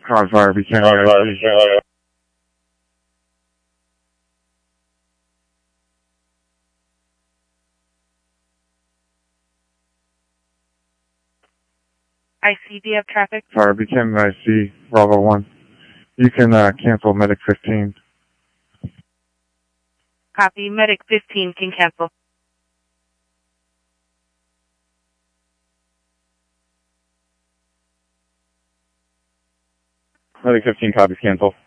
Car fire became. I see. Do you have traffic? Fire became IC, Bravo 1. You can cancel Medic 15. Copy. Medic 15 can cancel. Medic 15 copies, cancel.